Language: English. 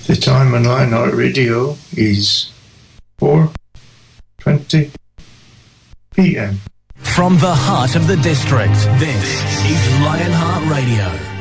The time on Lionheart Radio is 4:20 p.m. From the heart of the district, this is Lionheart Radio.